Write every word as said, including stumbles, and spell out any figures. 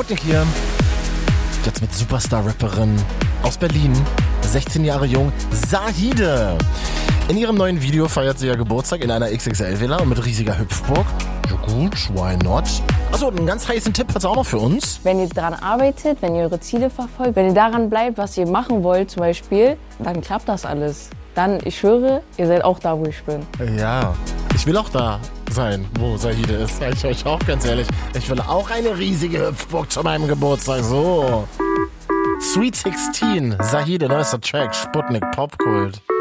Sputnik hier. Jetzt mit Superstar-Rapperin aus Berlin, sechzehn Jahre jung, Zahide. In ihrem neuen Video feiert sie ja Geburtstag in einer X X L-Villa und mit riesiger Hüpfburg. Ja gut, why not? Achso, einen ganz heißen Tipp hat's auch noch für uns. Wenn ihr daran arbeitet, wenn ihr eure Ziele verfolgt, wenn ihr daran bleibt, was ihr machen wollt zum Beispiel, dann klappt das alles. Dann, ich schwöre, ihr seid auch da, wo ich bin. Ja, ich will auch da sein, wo Zahide ist. Sag ich euch auch ganz ehrlich. Ich will auch eine riesige Hüpfburg zu meinem Geburtstag. So. Sweet sechzehn, Zahide, neuester Track, Sputnik, Popkult.